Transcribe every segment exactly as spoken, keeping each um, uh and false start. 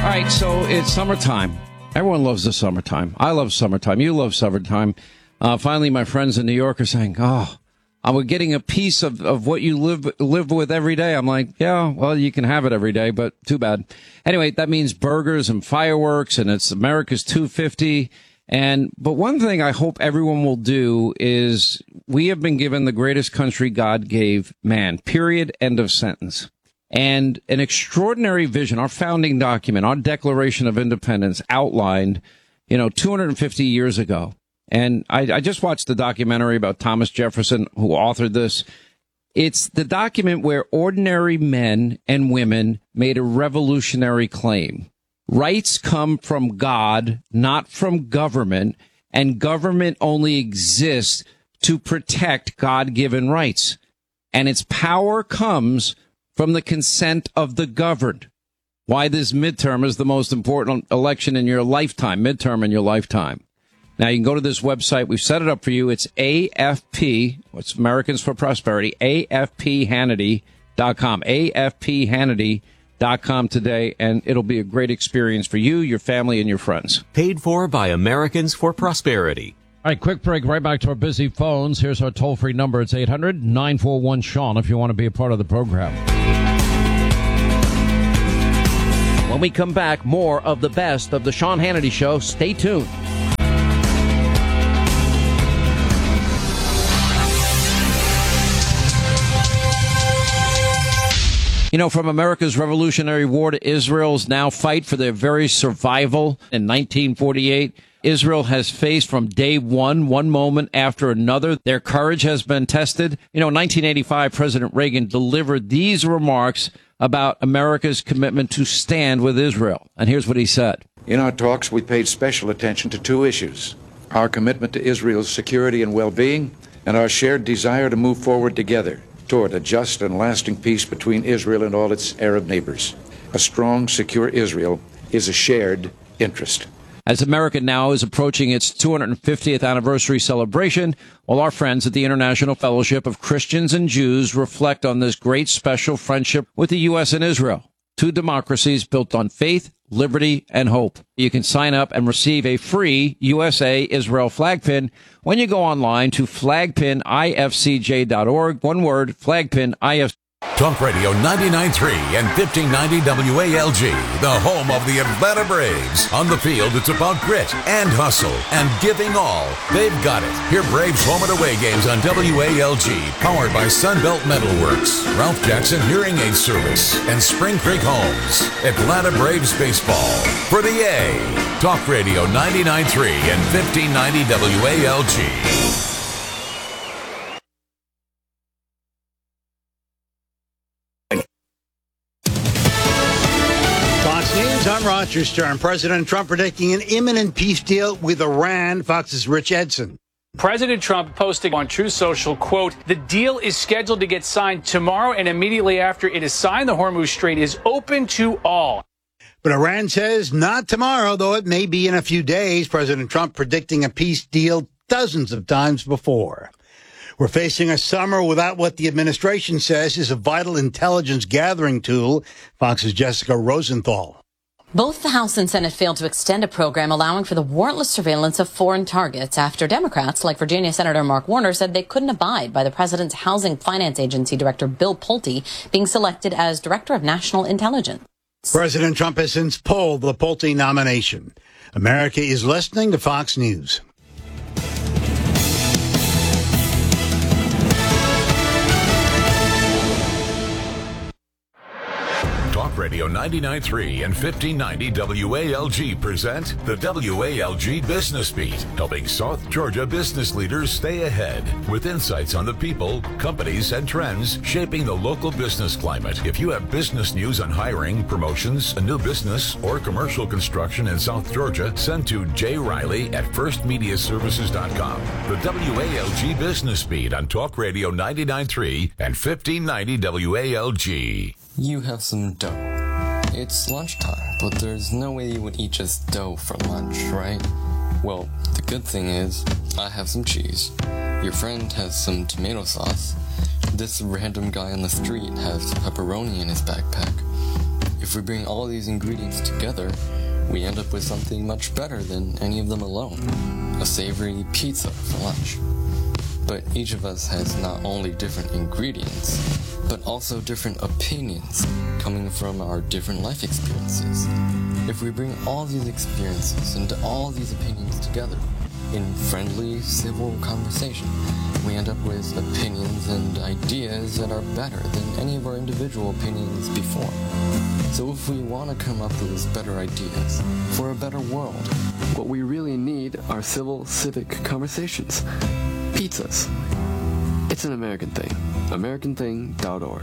All right, so it's summertime. Everyone loves the summertime. I love summertime. You love summertime. Uh, finally, my friends in New York are saying, oh, I'm getting a piece of, of what you live live with every day. I'm like, yeah, well, you can have it every day, but too bad. Anyway, that means burgers and fireworks, and it's America's two fifty. And but one thing I hope everyone will do is we have been given the greatest country God gave man, period, end of sentence. And an extraordinary vision, our founding document, our Declaration of Independence outlined, you know, two hundred fifty years ago. And I, I just watched the documentary about Thomas Jefferson, who authored this. It's the document where ordinary men and women made a revolutionary claim. Rights come from God, not from government, and government only exists to protect God-given rights. And its power comes from the consent of the governed. Why this midterm is the most important election in your lifetime, midterm in your lifetime. Now, you can go to this website. We've set it up for you. It's A F P, what's Americans for Prosperity, A F P Hannity dot com, A F P Hannity dot com today, and it'll be a great experience for you, your family, and your friends. Paid for by Americans for Prosperity. All right, quick break, right back to our busy phones. Here's our toll-free number. It's eight hundred nine four one Sean if you want to be a part of the program. When we come back, more of the best of the Sean Hannity Show. Stay tuned. You know, from America's Revolutionary War to Israel's now fight for their very survival in nineteen forty-eight, Israel has faced from day one, one moment after another. Their courage has been tested. You know, in nineteen eighty-five, President Reagan delivered these remarks about America's commitment to stand with Israel. And here's what he said. In our talks, we paid special attention to two issues: our commitment to Israel's security and well-being, and our shared desire to move forward together toward a just and lasting peace between Israel and all its Arab neighbors. A strong, secure Israel is a shared interest. As America now is approaching its two hundred fiftieth anniversary celebration, all our friends at the International Fellowship of Christians and Jews reflect on this great special friendship with the U S and Israel, two democracies built on faith, liberty, and hope. You can sign up and receive a free U S A Israel flag pin when you go online to flag pin I F C J dot org. One word, flag pin I F C J. Talk Radio ninety-nine point three and fifteen ninety W A L G, the home of the Atlanta Braves. On the field, it's about grit and hustle and giving all. They've got it. Hear Braves home and away games on W A L G, powered by Sunbelt Metalworks, Ralph Jackson Hearing Aid Service, and Spring Creek Homes. Atlanta Braves baseball for the A. Talk Radio ninety-nine point three and fifteen ninety W A L G. I'm Roger Stern. President Trump predicting an imminent peace deal with Iran. Fox's Rich Edson. President Trump posting on Truth Social, quote, the deal is scheduled to get signed tomorrow, and immediately after it is signed, the Hormuz Strait is open to all. But Iran says not tomorrow, though it may be in a few days. President Trump predicting a peace deal dozens of times before. We're facing a summer without what the administration says is a vital intelligence gathering tool. Fox's Jessica Rosenthal. Both the House and Senate failed to extend a program allowing for the warrantless surveillance of foreign targets after Democrats, like Virginia Senator Mark Warner, said they couldn't abide by the president's Housing Finance Agency Director Bill Pulte being selected as Director of National Intelligence. President Trump has since pulled the Pulte nomination. America is listening to Fox News. Radio ninety-nine point three and fifteen ninety W A L G present the W A L G Business Beat, helping South Georgia business leaders stay ahead with insights on the people, companies, and trends shaping the local business climate. If you have business news on hiring, promotions, a new business, or commercial construction in South Georgia, send to Jay Riley at first media services dot com. The W A L G Business Beat on Talk Radio ninety-nine point three and fifteen ninety W A L G. You have some dough. It's lunchtime, but there's no way you would eat just dough for lunch, right? Well, the good thing is, I have some cheese. Your friend has some tomato sauce. This random guy on the street has pepperoni in his backpack. If we bring all these ingredients together, we end up with something much better than any of them alone. A savory pizza for lunch. But each of us has not only different ingredients, but also different opinions coming from our different life experiences. If we bring all these experiences and all these opinions together in friendly, civil conversation, we end up with opinions and ideas that are better than any of our individual opinions before. So if we want to come up with better ideas for a better world, what we really need are civil, civic conversations. Pizzas. It's an American thing. American thing dot org.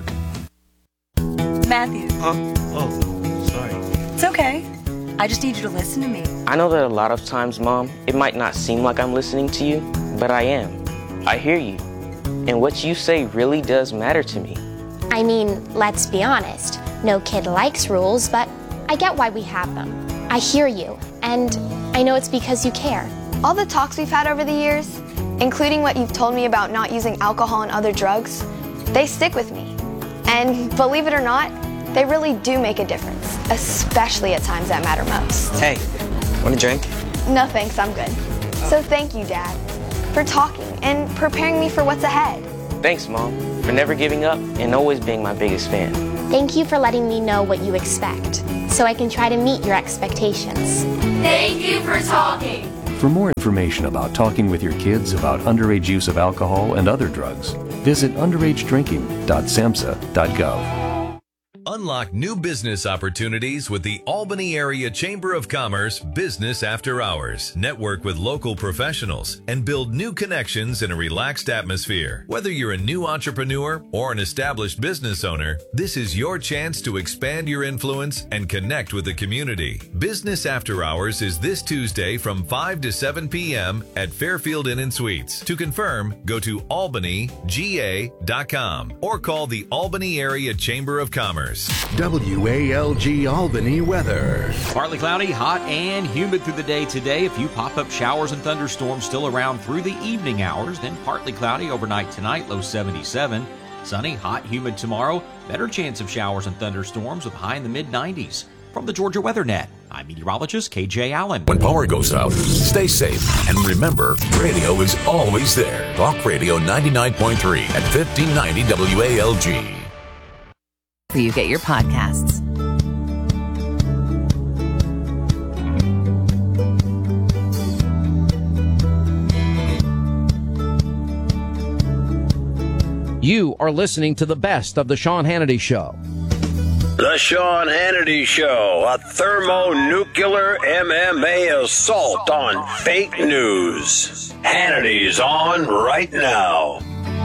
Matthew. Huh? Oh, sorry. It's okay. I just need you to listen to me. I know that a lot of times, Mom, it might not seem like I'm listening to you, but I am. I hear you. And what you say really does matter to me. I mean, let's be honest. No kid likes rules, but I get why we have them. I hear you, and I know it's because you care. All the talks we've had over the years, including what you've told me about not using alcohol and other drugs, they stick with me. And believe it or not, they really do make a difference, especially at times that matter most. Hey, want a drink? No thanks, I'm good. So thank you, Dad, for talking and preparing me for what's ahead. Thanks, Mom, for never giving up and always being my biggest fan. Thank you for letting me know what you expect, so I can try to meet your expectations. Thank you for talking. For more information about talking with your kids about underage use of alcohol and other drugs, visit underage drinking dot samhsa dot gov. Unlock new business opportunities with the Albany Area Chamber of Commerce Business After Hours. Network with local professionals and build new connections in a relaxed atmosphere. Whether you're a new entrepreneur or an established business owner, this is your chance to expand your influence and connect with the community. Business After Hours is this Tuesday from five to seven p.m. at Fairfield Inn and Suites. To confirm, go to albany g a dot com or call the Albany Area Chamber of Commerce. W A L G Albany weather. Partly cloudy, hot and humid through the day today. A few pop-up showers and thunderstorms still around through the evening hours. Then partly cloudy overnight tonight, low seventy-seven. Sunny, hot, humid tomorrow. Better chance of showers and thunderstorms with high in the mid nineties. From the Georgia Weather Net, I'm meteorologist K J Allen. When power goes out, stay safe. And remember, radio is always there. Talk Radio ninety-nine point three at fifteen ninety W A L G. You get your podcasts. You are listening to the best of the Sean Hannity Show. The Sean Hannity Show, a thermonuclear M M A assault on fake news. Hannity's on right now.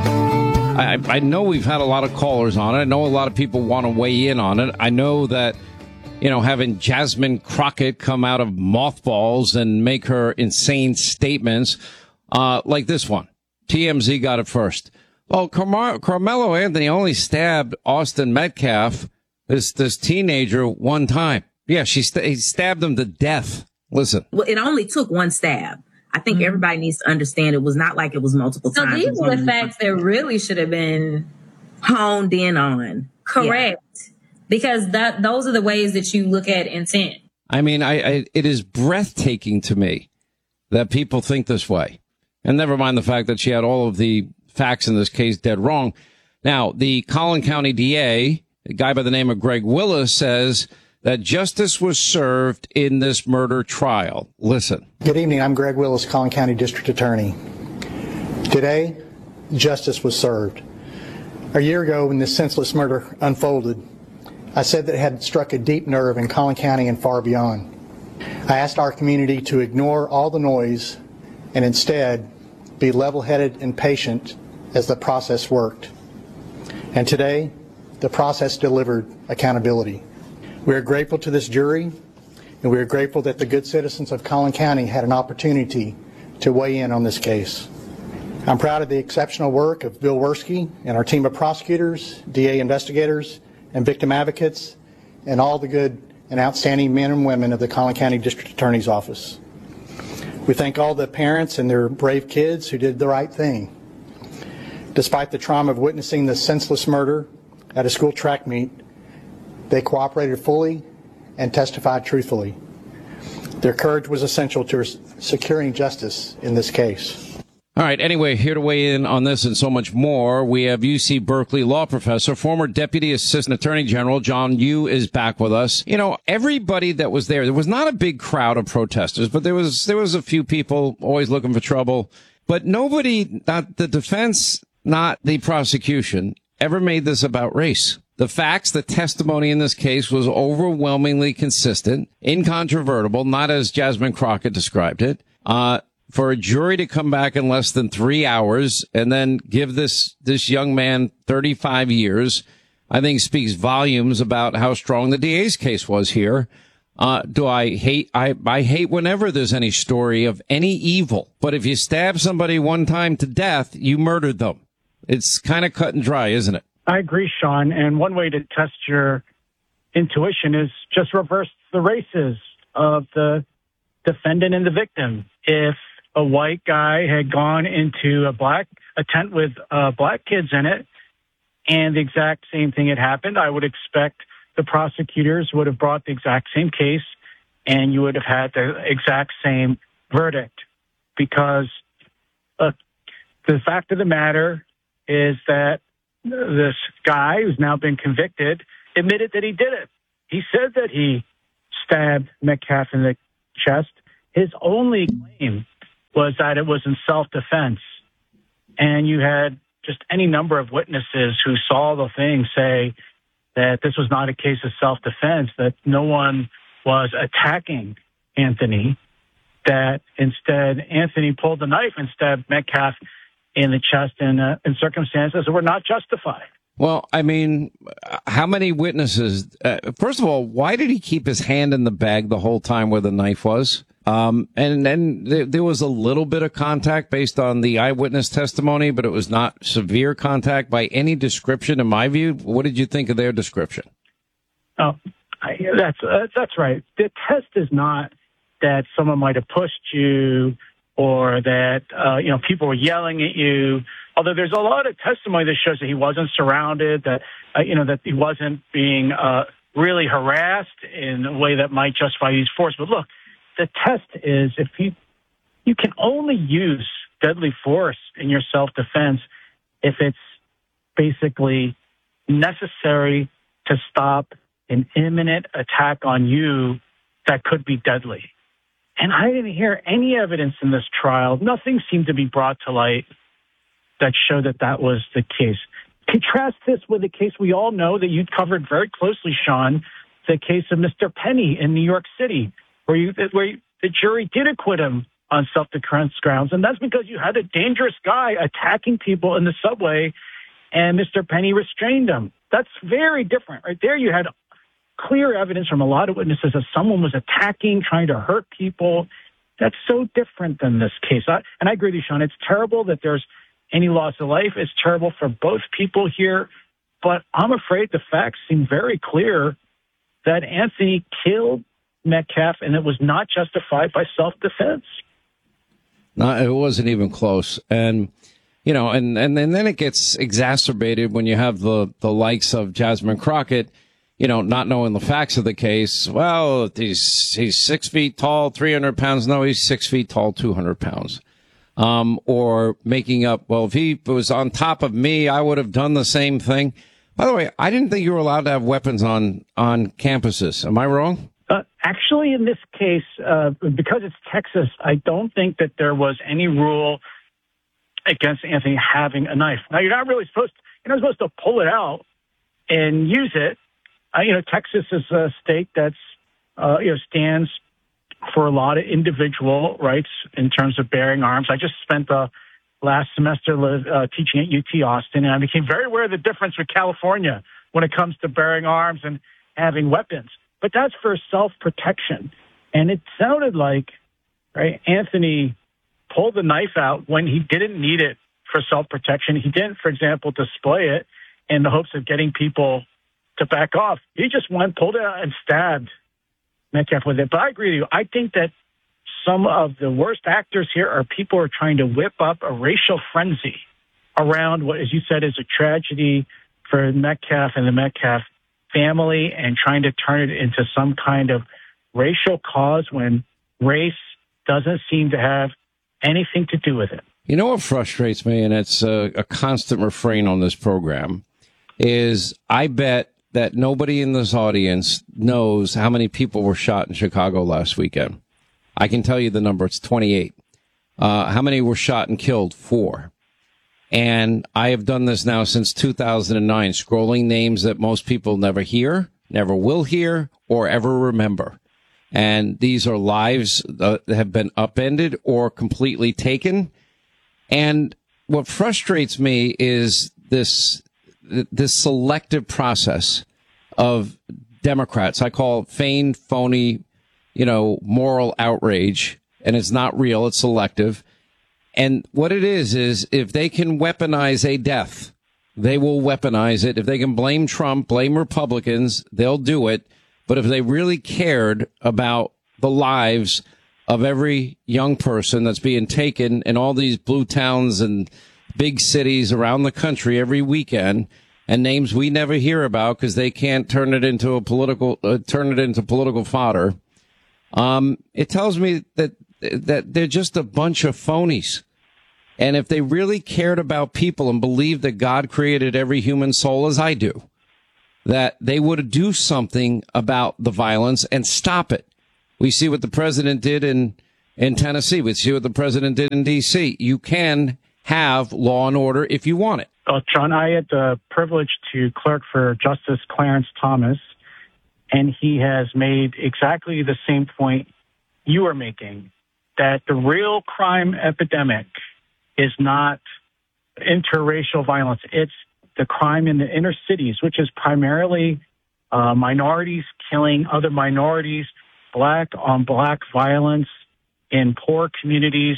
I, I know we've had a lot of callers on it. I know a lot of people want to weigh in on it. I know that, you know, having Jasmine Crockett come out of mothballs and make her insane statements, uh, like this one. T M Z got it first. Well, Carmar- Carmelo Anthony only stabbed Austin Metcalf, this, this teenager, one time. Yeah, she st- he stabbed him to death. Listen. Well, it only took one stab. I think mm-hmm. everybody needs to understand it was not like it was multiple so times. So these are the facts that really should have been honed in on. Correct. Yeah. Because that those are the ways that you look at intent. I mean, I, I it is breathtaking to me that people think this way. And never mind the fact that she had all of the facts in this case dead wrong. Now, the Collin County D A, a guy by the name of Greg Willis, says that justice was served in this murder trial. Listen. Good evening. I'm Greg Willis, Collin County District Attorney. Today, justice was served. A year ago, when this senseless murder unfolded, I said that it had struck a deep nerve in Collin County and far beyond. I asked our community to ignore all the noise and instead be level-headed and patient as the process worked. And today, the process delivered accountability. We are grateful to this jury, and we are grateful that the good citizens of Collin County had an opportunity to weigh in on this case. I'm proud of the exceptional work of Bill Werski and our team of prosecutors, D A investigators, and victim advocates, and all the good and outstanding men and women of the Collin County District Attorney's Office. We thank all the parents and their brave kids who did the right thing. Despite the trauma of witnessing the senseless murder at a school track meet, They cooperated fully and testified truthfully. Their courage was essential to securing justice in this case. All right. Anyway, here to weigh in on this and so much more, we have U C Berkeley law professor, former Deputy Assistant Attorney General John Yoo is back with us. You know, everybody that was there, there was not a big crowd of protesters, but there was there was a few people always looking for trouble. But nobody, not the defense, not the prosecution, ever made this about race. The facts, the testimony in this case was overwhelmingly consistent, incontrovertible, not as Jasmine Crockett described it. Uh, for a jury to come back in less than three hours and then give this, this young man thirty-five years, I think speaks volumes about how strong the D A's case was here. Uh, do I hate, I, I hate whenever there's any story of any evil. But if you stab somebody one time to death, you murdered them. It's kind of cut and dry, isn't it? I agree, Sean. And one way to test your intuition is just reverse the races of the defendant and the victim. If a white guy had gone into a black, a tent with uh, black kids in it, and the exact same thing had happened, I would expect the prosecutors would have brought the exact same case, and you would have had the exact same verdict. Because uh, the fact of the matter is that this guy who's now been convicted admitted that he did it. He said that he stabbed Metcalf in the chest. His only claim was that it was in self-defense. And you had just any number of witnesses who saw the thing say that this was not a case of self-defense, that no one was attacking Anthony, that instead Anthony pulled the knife and stabbed Metcalf in the chest in, uh, in circumstances that were not justified. Well, I mean, how many witnesses? Uh, first of all, why did he keep his hand in the bag the whole time where the knife was? Um, and then there, there was a little bit of contact based on the eyewitness testimony, but it was not severe contact by any description, in my view. What did you think of their description? Oh, I, that's uh, that's right. The test is not that someone might have pushed you or that uh, you know people were yelling at you. Although there's a lot of testimony that shows that he wasn't surrounded, that uh, you know that he wasn't being uh, really harassed in a way that might justify his force. But look, the test is if you you can only use deadly force in your self-defense if it's basically necessary to stop an imminent attack on you that could be deadly. And I didn't hear any evidence in this trial. Nothing seemed to be brought to light that showed that that was the case. Contrast this with a case we all know that you covered very closely, Sean, the case of Mister Penny in New York City, where you, where you, the jury did acquit him on self-defense grounds. And that's because you had a dangerous guy attacking people in the subway, and Mister Penny restrained him. That's very different. Right there you had clear evidence from a lot of witnesses that someone was attacking, trying to hurt people. That's so different than this case. I, and I agree with you, Sean. It's terrible that there's any loss of life. It's terrible for both people here. But I'm afraid the facts seem very clear that Anthony killed Metcalf, and it was not justified by self-defense. No, it wasn't even close. And, you know, and, and, and then it gets exacerbated when you have the, the likes of Jasmine Crockett, you know, not knowing the facts of the case. Well, he's, he's six feet tall, three hundred pounds. No, he's six feet tall, two hundred pounds. Um, or making up, well, if he was on top of me, I would have done the same thing. By the way, I didn't think you were allowed to have weapons on, on campuses. Am I wrong? Uh, actually, in this case, uh, because it's Texas, I don't think that there was any rule against Anthony having a knife. Now, you're not really supposed to, you're not supposed to pull it out and use it. Uh, you know, Texas is a state that's, uh, you know, stands for a lot of individual rights in terms of bearing arms. I just spent the last semester uh, teaching at U T Austin, and I became very aware of the difference with California when it comes to bearing arms and having weapons. But that's for self-protection. And it sounded like, right, Anthony pulled the knife out when he didn't need it for self-protection. He didn't, for example, display it in the hopes of getting people to back off. He just went, pulled it out, and stabbed Metcalf with it. But I agree with you. I think that some of the worst actors here are people who are trying to whip up a racial frenzy around what, as you said, is a tragedy for Metcalf and the Metcalf family and trying to turn it into some kind of racial cause when race doesn't seem to have anything to do with it. You know what frustrates me, and it's a, a constant refrain on this program, is I bet that nobody in this audience knows how many people were shot in Chicago last weekend. I can tell you the number. It's twenty-eight. Uh, how many were shot and killed? Four. And I have done this now since two thousand nine, scrolling names that most people never hear, never will hear, or ever remember. And these are lives that have been upended or completely taken. And what frustrates me is this this selective process of Democrats. I call it feigned, phony, you know, moral outrage. And it's not real. It's selective. And what it is, is if they can weaponize a death, they will weaponize it. If they can blame Trump, blame Republicans, they'll do it. But if they really cared about the lives of every young person that's being taken in all these blue towns and big cities around the country every weekend, and names we never hear about because they can't turn it into a political, uh, turn it into political fodder. Um, it tells me that, that they're just a bunch of phonies. And if they really cared about people and believed that God created every human soul as I do, that they would do something about the violence and stop it. We see what the president did in, in Tennessee. We see what the president did in D C. You can have law and order if you want it. Well, John, I had the privilege to clerk for Justice Clarence Thomas, and he has made exactly the same point you are making, that the real crime epidemic is not interracial violence. It's the crime in the inner cities, which is primarily uh, minorities killing other minorities, black on black violence in poor communities.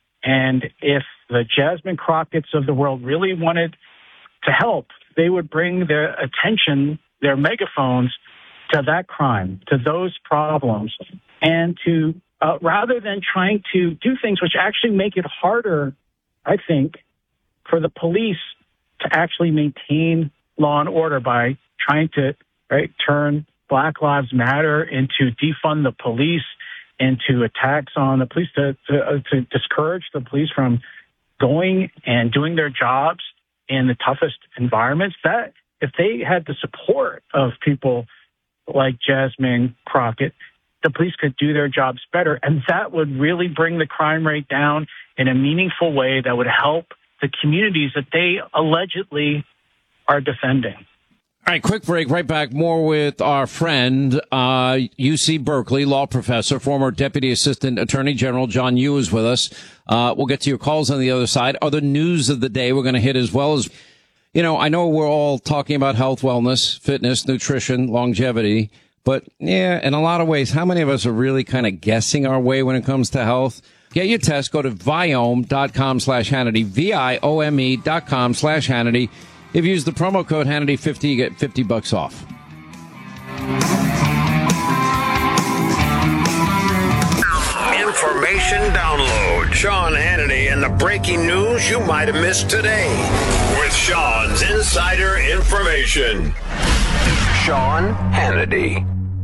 And if the Jasmine Crockett's of the world really wanted to help, they would bring their attention, their megaphones, to that crime, to those problems, and to uh, rather than trying to do things which actually make it harder, I think, for the police to actually maintain law and order by trying to right turn Black Lives Matter into defund the police, into attacks on the police, to, to, uh, to discourage the police from going and doing their jobs in the toughest environments. That if they had the support of people like Jasmine Crockett, the police could do their jobs better. And that would really bring the crime rate down in a meaningful way that would help the communities that they allegedly are defending. All right, quick break. Right back. More with our friend, uh, U C Berkeley law professor, former Deputy Assistant Attorney General John Yoo is with us. Uh, we'll get to your calls on the other side. Other news of the day we're going to hit as well as, you know, I know we're all talking about health, wellness, fitness, nutrition, longevity. But, yeah, in a lot of ways, how many of us are really kind of guessing our way when it comes to health? Get your test. Go to Viome.com slash Hannity, V I O M E dot com slash Hannity. If you use the promo code Hannity fifty, you get fifty bucks off. Information download. Sean Hannity and the breaking news you might have missed today. With Sean's insider information. Sean Hannity.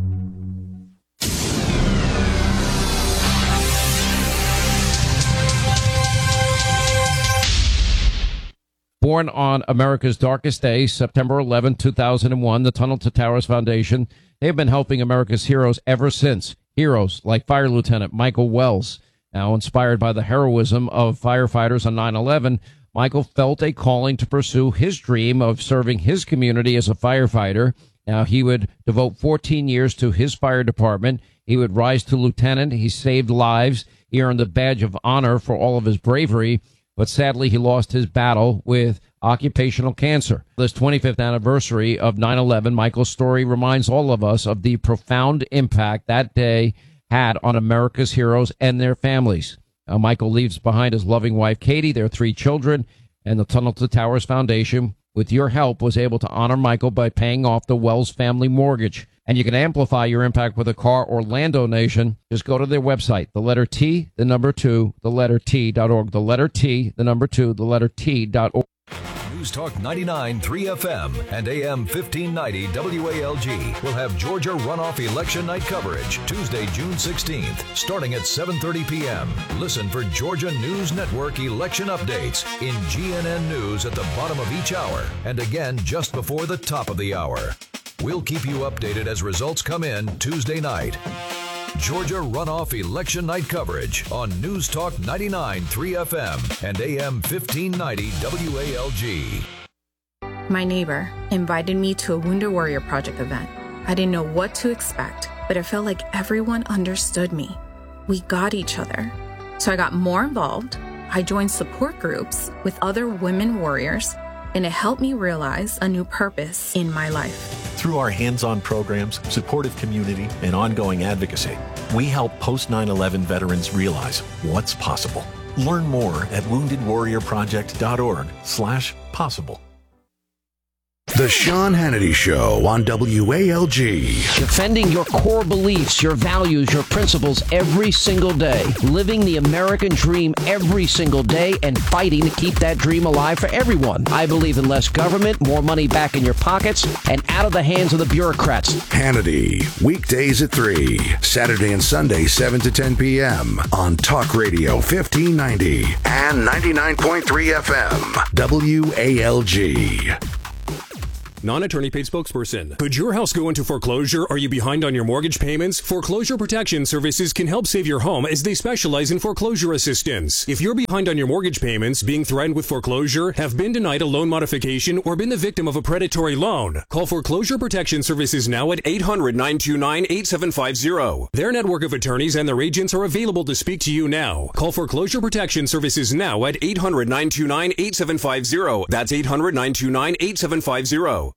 Born on America's darkest day, September eleventh, two thousand one, the Tunnel to Towers Foundation, they have been helping America's heroes ever since. Heroes like Fire Lieutenant Michael Wells. Now inspired by the heroism of firefighters on nine eleven, Michael felt a calling to pursue his dream of serving his community as a firefighter. Now, he would devote fourteen years to his fire department. He would rise to lieutenant. He saved lives. He earned the badge of honor for all of his bravery. But sadly, he lost his battle with occupational cancer. This twenty-fifth anniversary of nine eleven, Michael's story reminds all of us of the profound impact that day had on America's heroes and their families. Now, Michael leaves behind his loving wife, Katie, their three children, and the Tunnel to Towers Foundation, with your help, was able to honor Michael by paying off the Wells family mortgage. And you can amplify your impact with a car or land donation. Just go to their website, the letter T, the number two, the letter T dot org, the letter T, the number two, the letter T dot org. News Talk ninety-nine point three F M and A M fifteen ninety W A L G will have Georgia runoff election night coverage Tuesday, June sixteenth, starting at seven thirty p.m. Listen for Georgia News Network election updates in G N N News at the bottom of each hour and again just before the top of the hour. We'll keep you updated as results come in Tuesday night. Georgia runoff election night coverage on News Talk ninety-nine point three F M and A M fifteen ninety W A L G. My neighbor invited me to a Wounded Warrior Project event. I didn't know what to expect, but it felt like everyone understood me. We got each other. So I got more involved. I joined support groups with other women warriors, and it helped me realize a new purpose in my life. Through our hands-on programs, supportive community, and ongoing advocacy, we help post nine eleven veterans realize what's possible. Learn more at wounded warrior project dot org slash possible. The Sean Hannity Show on W A L G. Defending your core beliefs, your values, your principles every single day. Living the American dream every single day and fighting to keep that dream alive for everyone. I believe in less government, more money back in your pockets, and out of the hands of the bureaucrats. Hannity, weekdays at three, Saturday and Sunday, seven to ten p.m. on Talk Radio fifteen ninety and ninety-nine point three F M. W A L G. Non-attorney paid spokesperson. Could your house go into foreclosure? Are you behind on your mortgage payments? Foreclosure Protection Services can help save your home as they specialize in foreclosure assistance. If you're behind on your mortgage payments, being threatened with foreclosure, have been denied a loan modification, or been the victim of a predatory loan, call Foreclosure Protection Services now at eight hundred, nine two nine, eight seven five zero. Their network of attorneys and their agents are available to speak to you now. Call Foreclosure Protection Services now at eight hundred, nine two nine, eight seven five zero. That's eight hundred, nine two nine, eight seven five zero.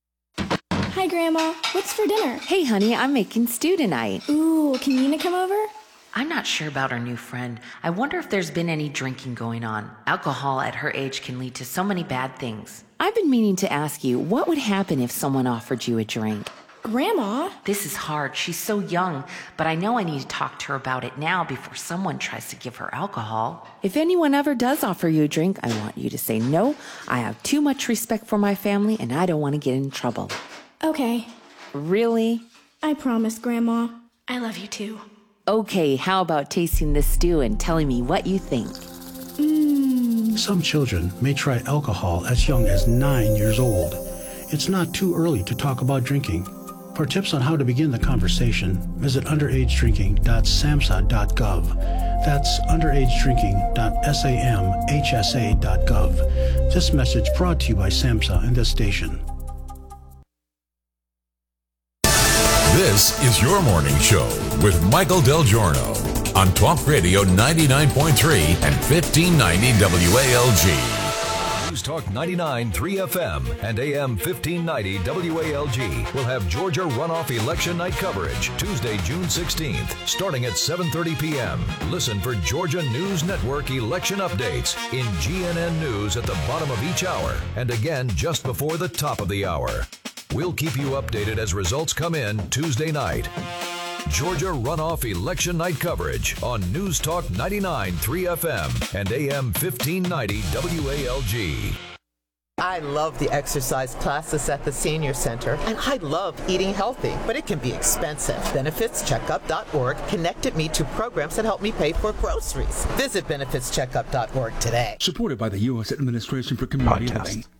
Hi, Grandma. What's for dinner? Hey, honey, I'm making stew tonight. Ooh, can Nina come over? I'm not sure about our new friend. I wonder if there's been any drinking going on. Alcohol at her age can lead to so many bad things. I've been meaning to ask you, what would happen if someone offered you a drink? Grandma? This is hard. She's so young, but I know I need to talk to her about it now before someone tries to give her alcohol. If anyone ever does offer you a drink, I want you to say no. I have too much respect for my family, and I don't want to get in trouble. Okay. Really? I promise, Grandma. I love you too. Okay, how about tasting this stew and telling me what you think? Mmm. Some children may try alcohol as young as nine years old. It's not too early to talk about drinking. For tips on how to begin the conversation, visit underage drinking dot samhsa dot gov. That's underage drinking dot samhsa dot gov. This message brought to you by SAMHSA and this station. This is your morning show with Michael Del Giorno on Talk Radio ninety-nine point three and fifteen ninety W A L G. News Talk ninety-nine point three F M and A M fifteen ninety W A L G will have Georgia runoff election night coverage Tuesday, June sixteenth, starting at seven thirty p.m. Listen for Georgia News Network election updates in G N N News at the bottom of each hour and again just before the top of the hour. We'll keep you updated as results come in Tuesday night. Georgia runoff election night coverage on News Talk ninety-nine point three F M and A M fifteen ninety W A L G. I love the exercise classes at the Senior Center, and I love eating healthy, but it can be expensive. benefits checkup dot org connected me to programs that help me pay for groceries. Visit benefits checkup dot org today. Supported by the U S Administration for Community Living.